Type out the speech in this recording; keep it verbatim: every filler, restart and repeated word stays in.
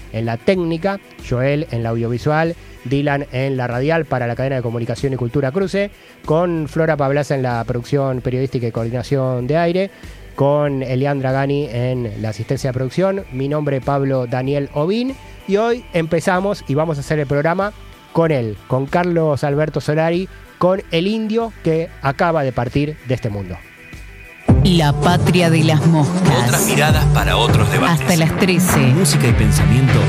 en la técnica, Joel en la audiovisual, Dylan en la radial para la cadena de comunicación y cultura Cruce, con Flora Pablaza en la producción periodística y coordinación de aire, con Elian Dragani en la asistencia de producción. Mi nombre es Pablo Daniel Ovín y hoy empezamos y vamos a hacer el programa con él, con Carlos Alberto Solari, con el indio que acaba de partir de este mundo. La patria de las moscas. Otras miradas para otros debates. Hasta las trece. Música y pensamiento